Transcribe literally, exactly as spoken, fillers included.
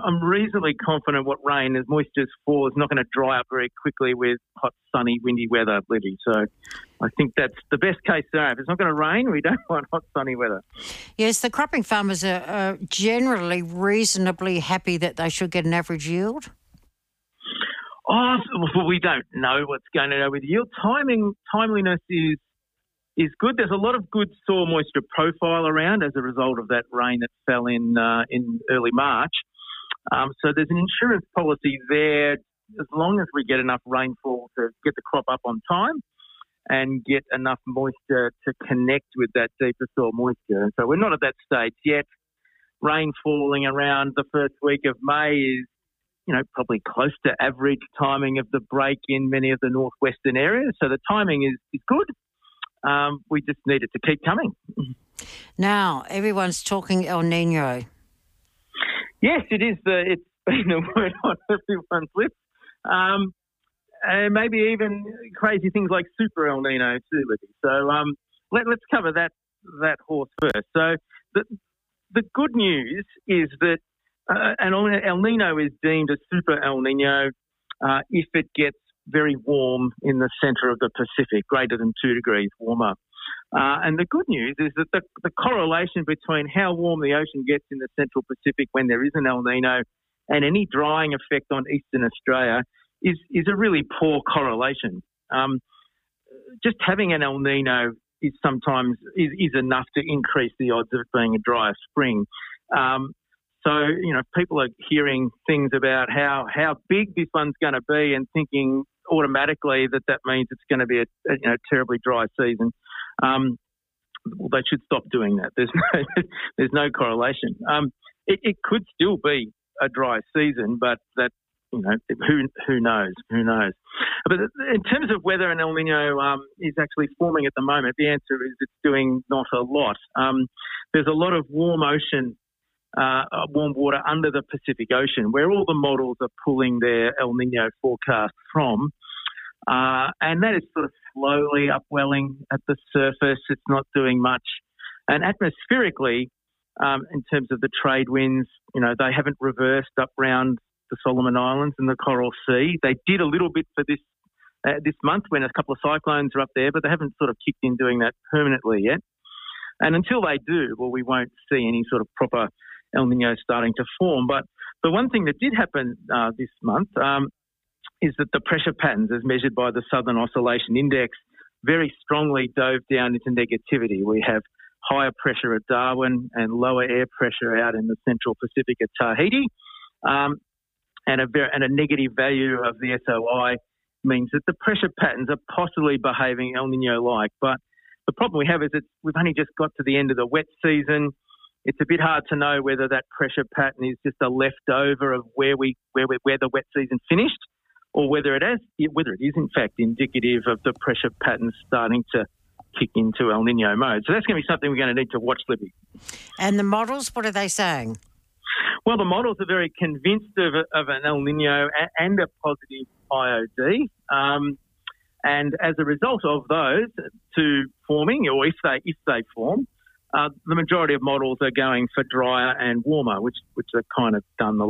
I'm reasonably confident what rain, as moisture falls, is not going to dry up very quickly with hot, sunny, windy weather, Libby. So I think that's the best case scenario. If it's not going to rain, we don't want hot, sunny weather. Yes, the cropping farmers are, are generally reasonably happy that they should get an average yield. Oh, well, we don't know what's going to go with yield. Timing, timeliness is is good. There's a lot of good soil moisture profile around as a result of that rain that fell in uh, in early March. Um, so there's an insurance policy there as long as we get enough rainfall to get the crop up on time and get enough moisture to connect with that deeper soil moisture. And so we're not at that stage yet. Rain falling around the first week of May is, you know, probably close to average timing of the break in many of the northwestern areas. So the timing is, is good. Um, we just need it to keep coming. Now, everyone's talking El Nino. Yes, it is. The, it's been a word on everyone's lips. Um, and maybe even crazy things like Super El Nino too, Libby. So um, let, let's cover that that horse first. So the, the good news is that uh, an El Nino is deemed a Super El Nino uh, if it gets very warm in the centre of the Pacific, greater than two degrees warmer. Uh, and the good news is that the, the correlation between how warm the ocean gets in the central Pacific when there is an El Nino and any drying effect on eastern Australia is, is a really poor correlation. Um, just having an El Nino is sometimes is, is enough to increase the odds of it being a drier spring. Um, so, you know, people are hearing things about how, how big this one's going to be and thinking automatically that that means it's going to be a, a you know, terribly dry season. Um, well, they should stop doing that. There's no, there's no correlation. Um, it, it could still be a dry season, but that, you know, who who knows? Who knows? But in terms of whether an El Nino um, is actually forming at the moment, the answer is it's doing not a lot. Um, there's a lot of warm ocean, uh, warm water under the Pacific Ocean, where all the models are pulling their El Nino forecast from. Uh, and that is sort of slowly upwelling at the surface. It's not doing much. And atmospherically, um, in terms of the trade winds, you know, they haven't reversed up round the Solomon Islands and the Coral Sea. They did a little bit for this uh, this month when a couple of cyclones are up there, but they haven't sort of kicked in doing that permanently yet. And until they do, well, we won't see any sort of proper El Nino starting to form. But the one thing that did happen uh, this month um, is that the pressure patterns, as measured by the Southern Oscillation Index, very strongly dove down into negativity. We have higher pressure at Darwin and lower air pressure out in the central Pacific at Tahiti. Um, and, a very, and a negative value of the S O I means that the pressure patterns are possibly behaving El Nino-like. But the problem we have is that we've only just got to the end of the wet season. It's a bit hard to know whether that pressure pattern is just a leftover of where we where we, where the wet season finished, or whether it is, whether it is in fact indicative of the pressure patterns starting to kick into El Nino mode. So that's going to be something we're going to need to watch, Libby. And the models, what are they saying? Well, the models are very convinced of, a, of an El Nino and a positive I O D. Um, and as a result of those two forming, or if they if they form, uh, the majority of models are going for drier and warmer, which which they've kind of done the